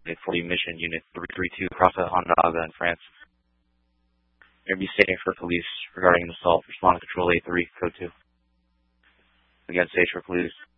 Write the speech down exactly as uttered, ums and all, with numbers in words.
forty Mission Unit three three two, Crossa Hondaga in France. Interview stating for police regarding an assault. Respond to Control A three, Code two. Again, stage for police.